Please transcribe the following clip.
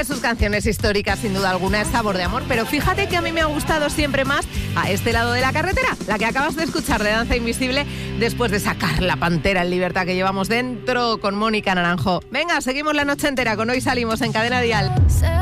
de sus canciones históricas, sin duda alguna, es Sabor de Amor, pero fíjate que a mí me ha gustado siempre más A este lado de la carretera, la que acabas de escuchar de Danza Invisible, después de sacar la pantera en libertad que llevamos dentro con Mónica Naranjo. Venga, seguimos la noche entera con Hoy Salimos en Cadena Dial.